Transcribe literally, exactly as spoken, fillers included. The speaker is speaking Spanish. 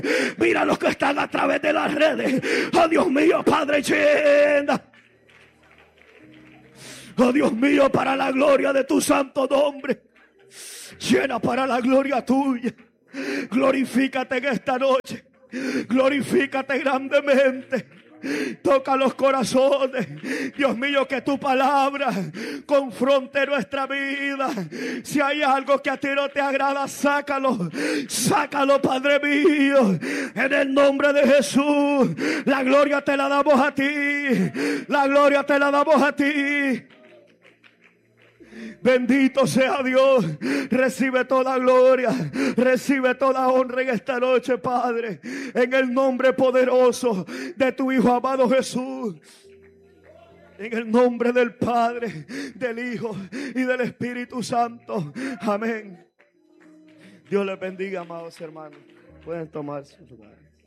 Mira los que están a través de las redes. Oh Dios mío, Padre, llena. Oh Dios mío, para la gloria de tu santo nombre. Llena para la gloria tuya. Glorifícate en esta noche. Glorifícate grandemente. Toca los corazones. Dios mío, que tu palabra confronte nuestra vida. Si hay algo que a ti no te agrada, sácalo. Sácalo, Padre mío. En el nombre de Jesús. La gloria te la damos a ti. La gloria te la damos a ti. Bendito sea Dios. Recibe toda gloria, recibe toda honra en esta noche, Padre, en el nombre poderoso de tu Hijo amado Jesús. En el nombre del Padre, del Hijo y del Espíritu Santo. Amén. Dios les bendiga, amados hermanos. Pueden tomar sus lugares.